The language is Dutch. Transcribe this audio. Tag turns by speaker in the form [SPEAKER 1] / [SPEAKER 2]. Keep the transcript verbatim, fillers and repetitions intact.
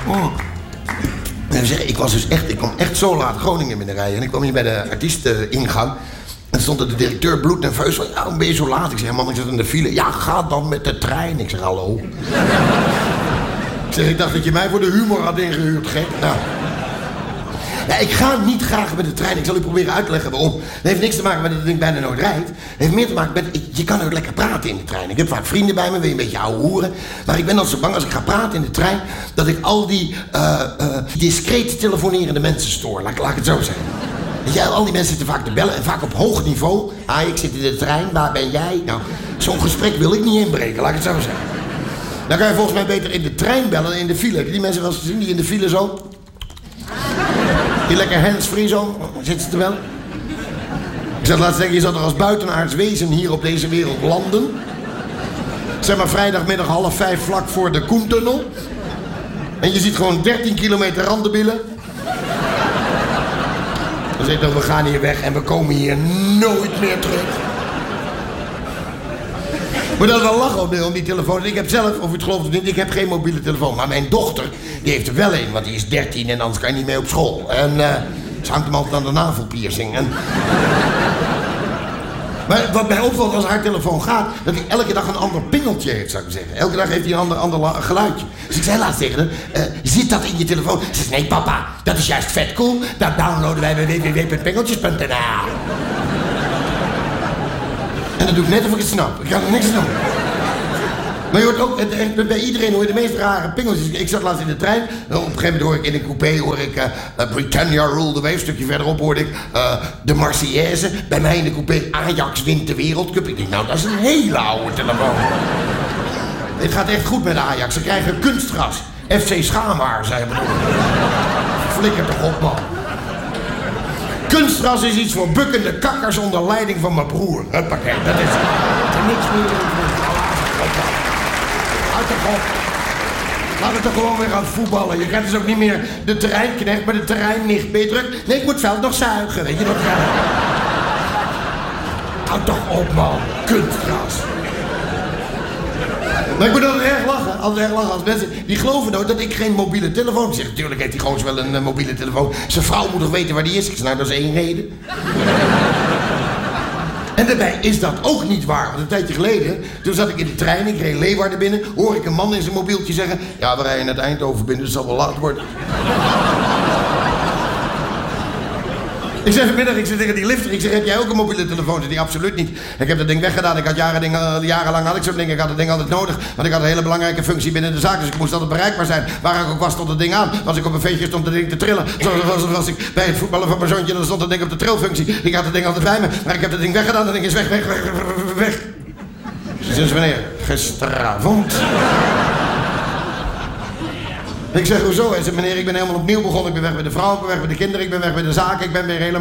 [SPEAKER 1] Oh. En zeg, ik was dus echt, ik kwam echt zo laat Groningen binnenrijden. En ik kwam hier bij de artiesteningang. En stond er de directeur bloednerveus van, ja, ben je zo laat? Ik zeg, man, ik zat in de file. Ja, ga dan met de trein. Ik zeg, hallo. Ik zeg, ik dacht dat je mij voor de humor had ingehuurd, gek. Nou. Ja, ik ga niet graag met de trein. Ik zal u proberen uit te leggen waarom. Dat heeft niks te maken met dat het ding bijna nooit rijdt. Het heeft meer te maken met, ik, je kan ook lekker praten in de trein. Ik heb vaak vrienden bij me, wil je een beetje ouwe hoeren. Maar ik ben dan zo bang als ik ga praten in de trein, dat ik al die uh, uh, discreet telefonerende mensen stoor. Laat, laat ik het zo zeggen. Weet je, al die mensen zitten vaak te bellen en vaak op hoog niveau. Ah, ik zit in de trein, waar ben jij? Nou, zo'n gesprek wil ik niet inbreken, laat ik het zo zeggen. Dan kan je volgens mij beter in de trein bellen dan in de file. Heb je die mensen wel eens gezien die in de file zo... Die lekker handsfree zo, zitten ze te bellen? Ik zat laatst denken, je zat er als buitenaards wezen hier op deze wereld landen. Zeg maar vrijdagmiddag half vijf vlak voor de Koentunnel. En je ziet gewoon dertien kilometer randenbillen. Dan zeg je, we gaan hier weg en we komen hier nooit meer terug. Maar dat is wel lachen op om die telefoon. Ik heb zelf, of u het gelooft of niet, ik heb geen mobiele telefoon. Maar mijn dochter, die heeft er wel een, want die is dertien en anders kan je niet mee op school. En uh, ze hangt hem altijd aan de navelpiercing. En... Maar wat mij opvalt als haar telefoon gaat, dat hij elke dag een ander pingeltje heeft, zou ik zeggen. Elke dag heeft hij een ander, ander geluidje. Dus ik zei laatst tegen haar, uh, zit dat in je telefoon? Ze zei, nee papa, dat is juist vet cool. Dat downloaden wij bij w w w punt pingeltjes punt n l. En dat doe ik net of ik het snap. Ik kan er niks aan doen. Maar je hoort ook, het, bij iedereen hoor je de meest rare pingeltjes. Ik zat laatst in de trein. Op een gegeven moment hoor ik in een coupé, hoor ik uh, uh, Britannia Rule the Wave. Een stukje verderop hoorde ik uh, de Marseillaise. Bij mij in de coupé Ajax wint de Wereldcup. Ik denk, nou dat is een hele oude telefoon. Het gaat echt goed met Ajax. Ze krijgen kunstgras. F C Schaamhaar, zei bedoel. Flikker toch op, man. Kunstgras is iets voor bukkende kakkers onder leiding van mijn broer. Huppakee, dat is... Dat er niks meer in. Houd toch op. Laten we toch gewoon weer gaan voetballen. Je krijgt dus ook niet meer de terreinknecht, maar de terreinnicht. Ben je druk? Nee, ik moet het veld nog zuigen, weet je dat? Houd toch op, man. Kunstgras. Maar ik moet altijd erg lachen, altijd erg lachen als mensen die geloven nou dat ik geen mobiele telefoon heb. Ik zeg, natuurlijk heeft die gozer wel een uh, mobiele telefoon. Zijn vrouw moet toch weten waar die is? Ik zeg, nou dat is één reden. En daarbij is dat ook niet waar. Want een tijdje geleden, toen zat ik in de trein, ik reed Leeuwarden binnen, hoor ik een man in zijn mobieltje zeggen, ja we rijden naar Eindhoven binnen, dus het zal wel laat worden. Ik zeg vanmiddag, ik zeg tegen die lifter, ik zeg, heb jij ook een mobiele telefoon? Ze die absoluut niet. Ik heb dat ding weggedaan, ik had jaren ding, uh, jarenlang had ik zo'n ding, ik had dat ding altijd nodig. Want ik had een hele belangrijke functie binnen de zaak, dus ik moest altijd bereikbaar zijn. Waar ik ook was, stond het ding aan. Als ik op een feestje stond het ding te trillen. Zoals was, was ik bij het voetballen van mijn zoontje, dan stond het ding op de trilfunctie. Ik had het ding altijd bij me, maar ik heb dat ding weggedaan, dat ding is weg, weg, weg, weg, weg. Sinds wanneer? Gisteravond. Ik zeg, hoezo? Hij zegt, meneer, ik ben helemaal opnieuw begonnen. Ik ben weg bij de vrouw, ik ben weg bij de kinderen, ik ben weg bij de zaak, ik ben weer helemaal...